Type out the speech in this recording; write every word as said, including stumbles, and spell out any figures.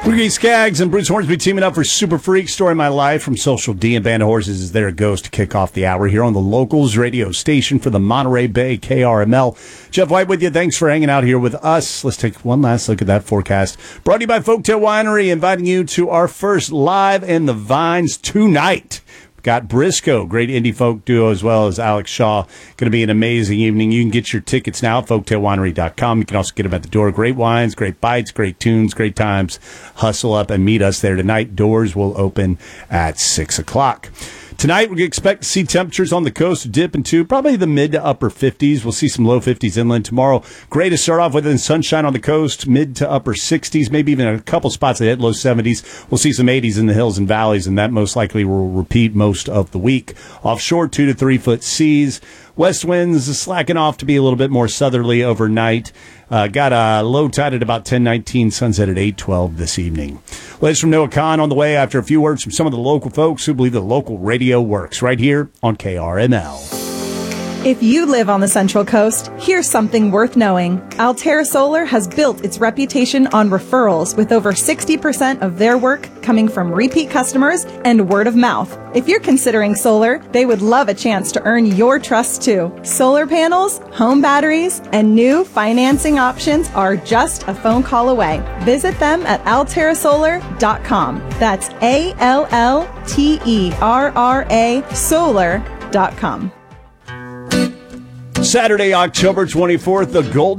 Ricky Skaggs and Bruce Hornsby teaming up for Super Freak Story of My Life from Social D, and Band of Horses is there it goes to kick off the hour here on the Locals radio station for the Monterey Bay K R M L. Jeff White with you. Thanks for hanging out here with us. Let's take one last look at that forecast. Brought to you by Folktail Winery, inviting you to our first Live in the Vines tonight. Got Briscoe, great indie folk duo, as well as Alex Shaw. Going to be an amazing evening. You can get your tickets now at folktail winery dot com. You can also get them at the door. Great wines, great bites, great tunes, great times. Hustle up and meet us there tonight. Doors will open at six o'clock. Tonight, we expect to see temperatures on the coast dip into probably the mid to upper fifties. We'll see some low fifties inland tomorrow. Great to start off with in sunshine on the coast, mid to upper sixties, maybe even a couple spots that hit low seventies. We'll see some eighties in the hills and valleys, and that most likely will repeat most of the week. Offshore, two to three foot seas. West winds slacking off to be a little bit more southerly overnight. Uh, got a low tide at about ten nineteen, sunset at eight twelve this evening. Latest from Noah Khan on the way after a few words from some of the local folks who believe the local radio works right here on K R M L. If you live on the Central Coast, here's something worth knowing. Altera Solar has built its reputation on referrals, with over sixty percent of their work coming from repeat customers and word of mouth. If you're considering solar, they would love a chance to earn your trust too. Solar panels, home batteries, and new financing options are just a phone call away. Visit them at altera solar dot com. That's A L L T E R R A solar dot com. Saturday, October twenty-fourth, the Golden